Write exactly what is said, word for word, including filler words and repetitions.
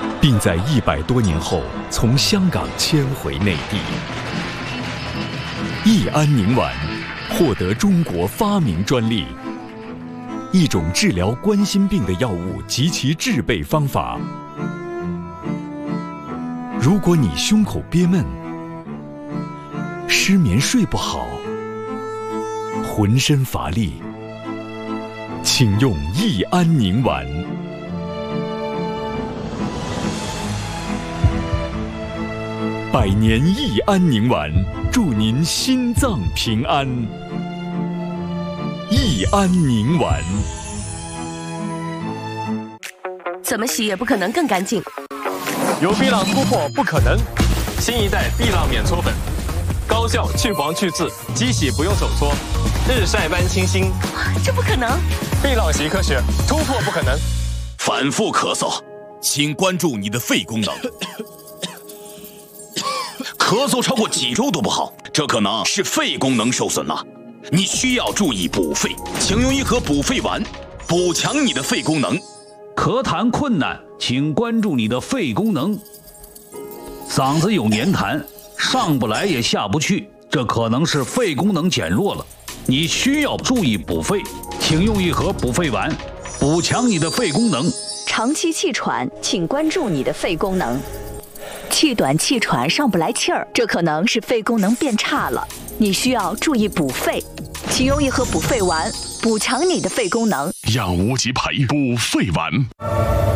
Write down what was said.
并在一百多年后从香港迁回内地。益安宁丸获得中国发明专利，一种治疗冠心病的药物及其制备方法。如果你胸口憋闷、失眠睡不好、浑身乏力，请用益安宁丸。百年益安宁丸，祝您心脏平安。益安宁丸， 怎么洗也不可能更干净。 有碧浪突破不可能，新一代碧浪免搓粉，高效去黄去渍，机洗不用手搓，日晒般清新。 这不可能！ 碧浪洗科学，突破不可能。 反复咳嗽，请关注你的肺功能。咳嗽超过几周都不好，这可能是肺功能受损了。你需要注意补肺，请用一盒补肺丸，补强你的肺功能。 咳痰困难，请关注你的肺功能。嗓子有黏痰，上不来也下不去，这可能是肺功能减弱了。你需要注意补肺，请用一盒补肺丸，补强你的肺功能。 长期气喘，请关注你的肺功能。气短气喘上不来气儿，这可能是肺功能变差了，你需要注意补肺，请用一盒补肺丸，补强你的肺功能。 养无极培补肺丸。